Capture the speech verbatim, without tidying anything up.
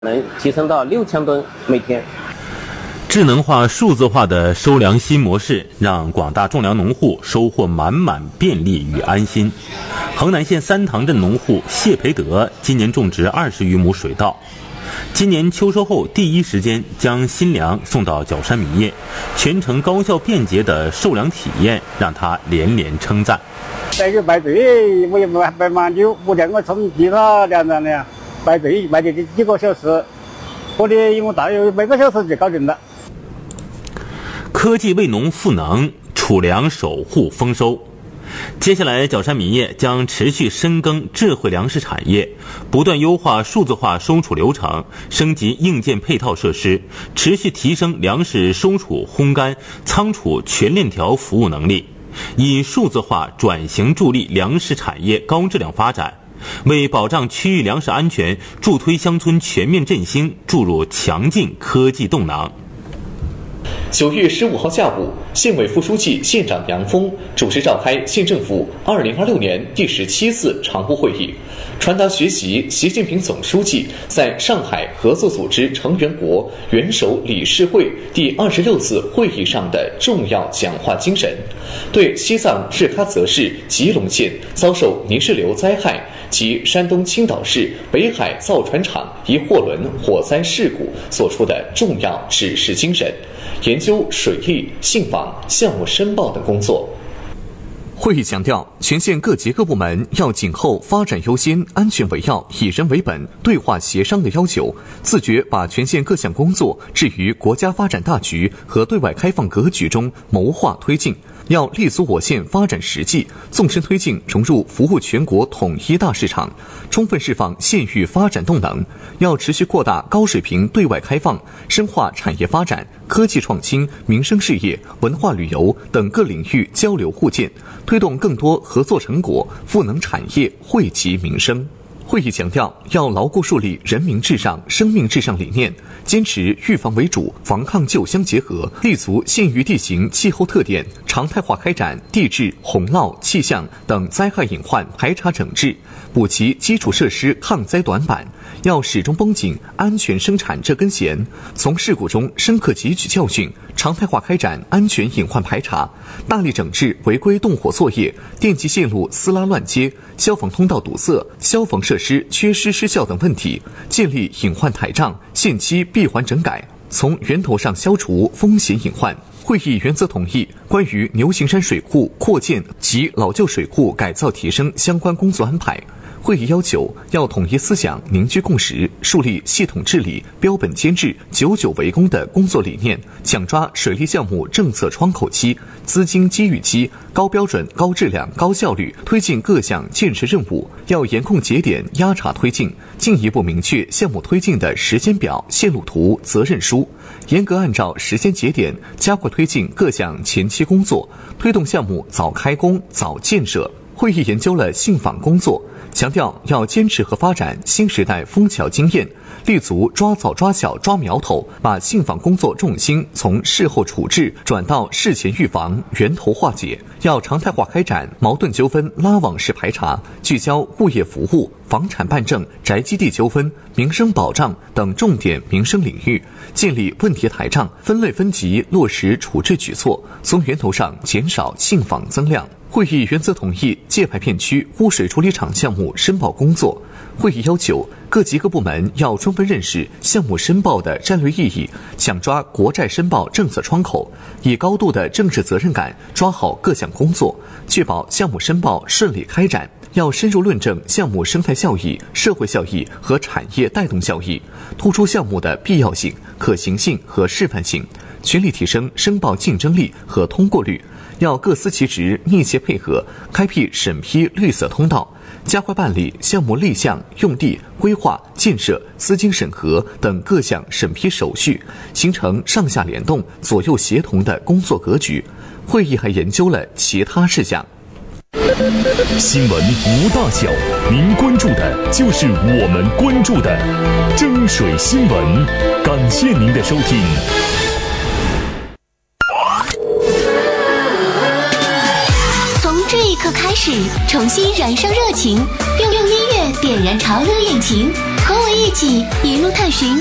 能提升到六千吨每天。 智能化、数字化的收粮新模式，让广大种粮农户收获满满便利与安心。衡南县三塘镇农户谢培德今年种植二十余亩水稻，今年秋收后第一时间将新粮送到角山米业，全程高效便捷的售粮体验让他连连称赞。 这个排队我也不排蛮久，不像我从其他粮站的排队排的几个小时，我的因为大约每个小时就搞定了。 科技为农赋能，储粮守护丰收。接下来，角山米业将持续深耕智慧粮食产业，不断优化数字化收储流程，升级硬件配套设施，持续提升粮食收储、烘干、仓储全链条服务能力，以数字化转型助力粮食产业高质量发展，为保障区域粮食安全、助推乡村全面振兴注入强劲科技动能。 九月十五号下午，县委副书记、县长杨峰主持召开县政府二零二六年第十七次常务会议，传达学习习近平总书记在上海合作组织成员国元首理事会第二十六次会议上的重要讲话精神，对西藏日喀则市吉隆县遭受泥石流灾害及山东青岛市北海造船厂一货轮火灾事故作出的重要指示精神，研究水利、信网、项目申报等工作。 会议强调，全县各级各部门要紧扣发展优先、安全为要、以人为本、对话协商的要求，自觉把全县各项工作置于国家发展大局和对外开放格局中谋划推进。要立足我县发展实际，纵深推进融入服务全国统一大市场，充分释放县域发展动能。要持续扩大高水平对外开放，深化产业发展、科技创新、民生事业、文化旅游等各领域交流互鉴，推动更多合作成果赋能产业，惠及民生。会议强调，要牢固树立人民至上、生命至上理念，坚持预防为主、防抗救相结合，立足县域地形气候特点，常态化开展地质、洪涝、气象等灾害隐患排查整治，补齐基础设施抗灾短板。要始终绷紧安全生产这根弦，从事故中深刻汲取教训，常态化开展安全隐患排查，大力整治违规动火作业、电气线路撕拉乱接、消防通道堵塞、消防设施缺失失效等问题，建立隐患台账，限期闭环整改，从源头上消除风险隐患。会议原则同意关于牛形山水库扩建及老旧水库改造提升相关工作安排。会议要求要统一思想，凝聚共识，树立系统治理、标本兼治、久久为功的工作理念，抢抓水利项目政策窗口期、资金机遇期，高标准、高质量、高效率推进各项建设任务。要严控节点，压查推进，进一步明确项目推进的时间表、线路图、责任书，严格按照时间节点加快推进各项前期工作，推动项目早开工、早建设。会议研究了信访工作，强调要坚持和发展新时代枫桥经验，立足抓早抓小抓苗头，把信访工作重心从事后处置转到事前预防、源头化解。要常态化开展矛盾纠纷拉网式排查，聚焦物业服务、房产办证、宅基地纠纷、民生保障等重点民生领域，建立问题台账，分类分级落实处置举措，从源头上减少信访增量。会议原则同意界牌片区污水处理厂项目申报工作。会议要求各级各部门要充分认识项目申报的战略意义，抢抓国债申报政策窗口，以高度的政治责任感抓好各项工作，确保项目申报顺利开展。要深入论证项目生态效益、社会效益和产业带动效益，突出项目的必要性、可行性和示范性，全力提升申报竞争力和通过率。要各司其职，密切配合，开辟审批绿色通道，加快办理项目立项、用地、规划、建设、资金审核等各项审批手续，形成上下联动、左右协同的工作格局。会议还研究了其他事项。 新闻无大小，您关注的就是我们关注的争水新闻。感谢您的收听。 这一刻开始，重新燃烧热情，用用音乐点燃潮流引擎。 和我一起一路探寻